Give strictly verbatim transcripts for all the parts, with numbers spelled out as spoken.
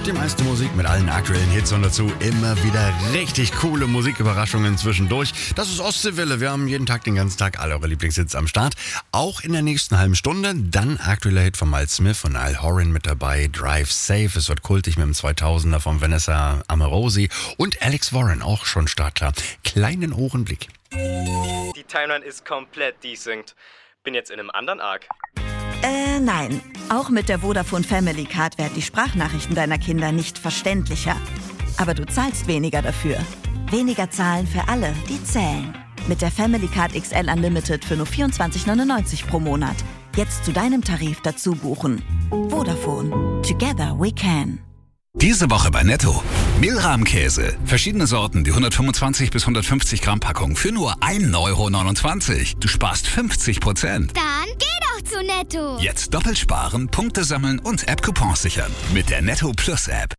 Die meiste Musik mit allen aktuellen Hits und dazu immer wieder richtig coole Musiküberraschungen zwischendurch. Das ist Ostseewelle. Wir haben jeden Tag, den ganzen Tag alle eure Lieblingshits am Start. Auch in der nächsten halben Stunde. Dann aktueller Hit von Miles Smith und Niall Horan mit dabei. Drive Safe. Es wird kultig mit dem zweitausender von Vanessa Amorosi. Und Alex Warren, auch schon startklar. Kleinen Ohrenblick. Die Timeline ist komplett desynced. Bin jetzt in einem anderen Arc. Äh, nein. Auch mit der Vodafone Family Card werden die Sprachnachrichten deiner Kinder nicht verständlicher. Aber du zahlst weniger dafür. Weniger zahlen für alle, die zählen. Mit der Family Card X L Unlimited für nur vierundzwanzig neunundneunzig pro Monat. Jetzt zu deinem Tarif dazu buchen. Vodafone. Together we can. Diese Woche bei Netto. Mehlrahmkäse. Verschiedene Sorten, die hundertfünfundzwanzig bis hundertfünfzig Gramm Packung für nur ein Euro neunundzwanzig. Du sparst fünfzig Prozent. Dann geh doch zu Netto. Jetzt doppelt sparen, Punkte sammeln und App-Coupons sichern. Mit der Netto Plus App.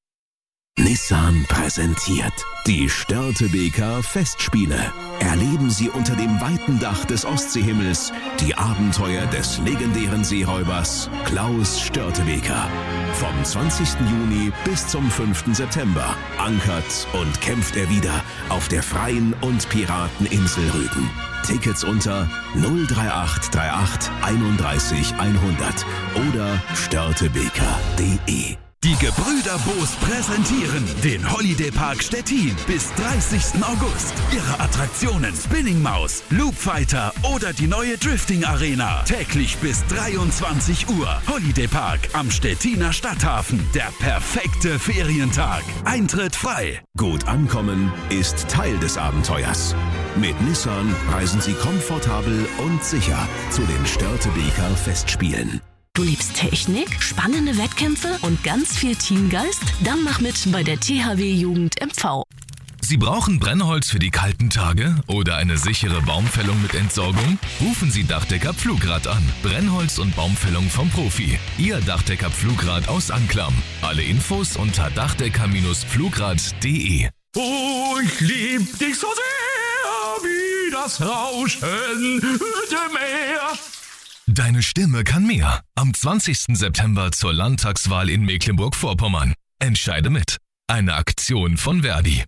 Nissan präsentiert die Störtebeker Festspiele. Erleben Sie unter dem weiten Dach des Ostseehimmels die Abenteuer des legendären Seeräubers Klaus Störtebeker. Vom zwanzigsten Juni bis zum fünften September ankert und kämpft er wieder auf der freien und Pirateninsel Rügen. Tickets unter null drei acht drei acht einunddreißig hundert oder störtebeker punkt de. Die Gebrüder Boos präsentieren den Holiday Park Stettin bis dreißigsten August. Ihre Attraktionen Spinning Maus, Loop Fighter oder die neue Drifting Arena. Täglich bis dreiundzwanzig Uhr. Holiday Park am Stettiner Stadthafen. Der perfekte Ferientag. Eintritt frei. Gut ankommen ist Teil des Abenteuers. Mit Nissan reisen Sie komfortabel und sicher zu den Störtebeker Festspielen. Du liebst Technik, spannende Wettkämpfe und ganz viel Teamgeist? Dann mach mit bei der T H W Jugend M V. Sie brauchen Brennholz für die kalten Tage oder eine sichere Baumfällung mit Entsorgung? Rufen Sie Dachdecker Pflugrad an. Brennholz und Baumfällung vom Profi. Ihr Dachdecker Pflugrad aus Anklam. Alle Infos unter dachdecker Pflugrad punkt de. Oh, ich lieb dich so sehr wie das Rauschen der Meer. Deine Stimme kann mehr. Am zwanzigsten September zur Landtagswahl in Mecklenburg-Vorpommern. Entscheide mit. Eine Aktion von Verdi.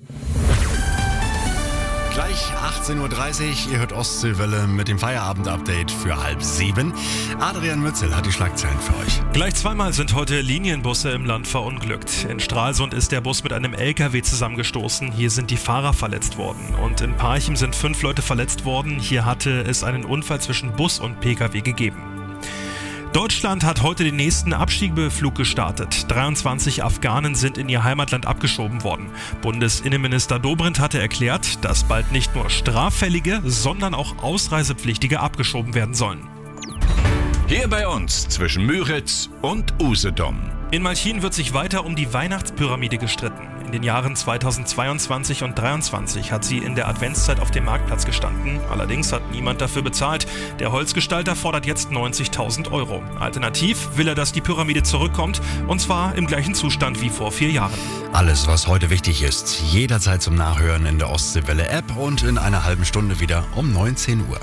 Gleich achtzehn Uhr dreißig, ihr hört Ostseewelle mit dem Feierabend-Update für halb sieben. Adrian Mützel hat die Schlagzeilen für euch. Gleich zweimal sind heute Linienbusse im Land verunglückt. In Stralsund ist der Bus mit einem L K W zusammengestoßen. Hier sind die Fahrer verletzt worden. Und in Parchim sind fünf Leute verletzt worden. Hier hatte es einen Unfall zwischen Bus und P K W gegeben. Deutschland hat heute den nächsten Abschiebeflug gestartet. dreiundzwanzig Afghanen sind in ihr Heimatland abgeschoben worden. Bundesinnenminister Dobrindt hatte erklärt, dass bald nicht nur Straffällige, sondern auch Ausreisepflichtige abgeschoben werden sollen. Hier bei uns zwischen Müritz und Usedom. In Malchin wird sich weiter um die Weihnachtspyramide gestritten. In den Jahren zweitausendzweiundzwanzig und zweitausenddreiundzwanzig hat sie in der Adventszeit auf dem Marktplatz gestanden. Allerdings hat niemand dafür bezahlt. Der Holzgestalter fordert jetzt neunzigtausend Euro. Alternativ will er, dass die Pyramide zurückkommt, und zwar im gleichen Zustand wie vor vier Jahren. Alles, was heute wichtig ist, jederzeit zum Nachhören in der Ostseewelle-App und in einer halben Stunde wieder um neunzehn Uhr.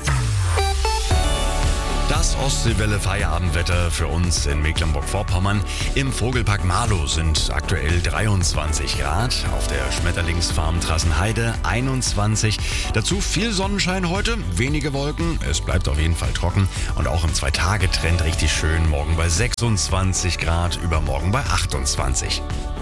Das Ostseewelle-Feierabendwetter für uns in Mecklenburg-Vorpommern. Im Vogelpark Marlow sind aktuell dreiundzwanzig Grad, auf der Schmetterlingsfarm Trassenheide einundzwanzig. Dazu viel Sonnenschein heute, wenige Wolken, es bleibt auf jeden Fall trocken und auch im Zwei-Tage-Trend richtig schön. Morgen bei sechsundzwanzig Grad, übermorgen bei achtundzwanzig.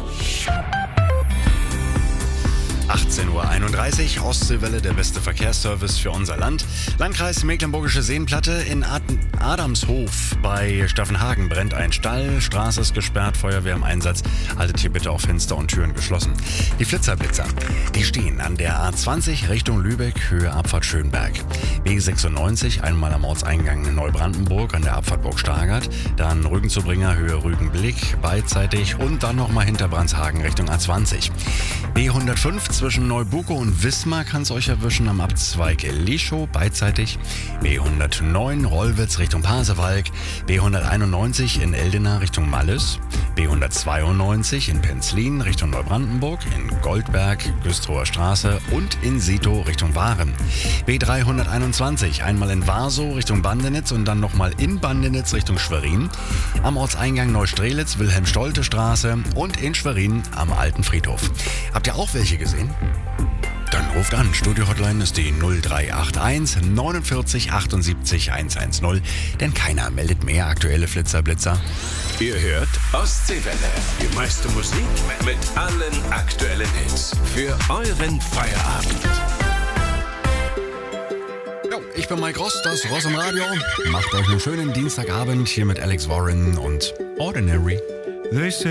achtzehn Uhr einunddreißig, Ostseewelle, der beste Verkehrsservice für unser Land. Landkreis Mecklenburgische Seenplatte, in Ad- Adamshof bei Staffenhagen brennt ein Stall, Straße ist gesperrt, Feuerwehr im Einsatz. Haltet hier bitte auch Fenster und Türen geschlossen. Die Flitzerblitzer, die stehen an der A zwanzig Richtung Lübeck, Höhe Abfahrt Schönberg. B sechsundneunzig, einmal am Ortseingang Neubrandenburg an der Abfahrt Burg Stargard. Dann Rügenzubringer, Höhe Rügenblick, beidseitig und dann nochmal hinter Brandshagen Richtung A zwanzig. B hundertfünf zwischen Neubuko und Wismar kann es euch erwischen am Abzweig Lischow, beidseitig. B hundertneun Rollwitz Richtung Pasewalk. B hunderteinundneunzig in Eldena Richtung Malles. B B hundertzweiundneunzig in Penzlin Richtung Neubrandenburg, in Goldberg, Güstrower Straße und in Sito Richtung Waren. B dreihunderteinundzwanzig einmal in Warsow Richtung Bandenitz und dann nochmal in Bandenitz Richtung Schwerin. Am Ortseingang Neustrelitz Wilhelm-Stolte-Straße und in Schwerin am Alten Friedhof. Habt ihr auch welche gesehen? Dann ruft an. Studio-Hotline ist die null drei acht eins neunundvierzig achtundsiebzig hundertzehn, denn keiner meldet mehr aktuelle Flitzer-Blitzer. Ihr hört Ostseewelle. Die meiste Musik mit allen aktuellen Hits. Für euren Feierabend. Jo, ich bin Mike Ross, das Ross im Radio. Macht euch einen schönen Dienstagabend hier mit Alex Warren und Ordinary. They say